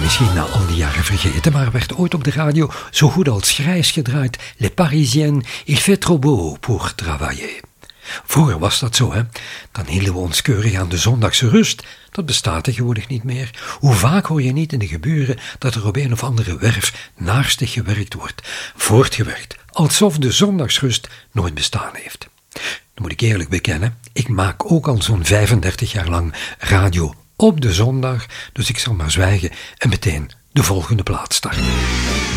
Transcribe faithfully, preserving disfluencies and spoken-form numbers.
misschien na al die jaren vergeten, maar werd ooit op de radio zo goed als grijs gedraaid. Les Parisiennes, il fait trop beau pour travailler. Vroeger was dat zo, hè. Dan hielden we ons keurig aan de zondagse rust. Dat bestaat tegenwoordig niet meer. Hoe vaak hoor je niet in de geburen dat er op een of andere werf naarstig gewerkt wordt, voortgewerkt, alsof de zondagsrust nooit bestaan heeft. Dan moet ik eerlijk bekennen, ik maak ook al zo'n vijfendertig jaar lang radio op de zondag, dus ik zal maar zwijgen en meteen de volgende plaat starten.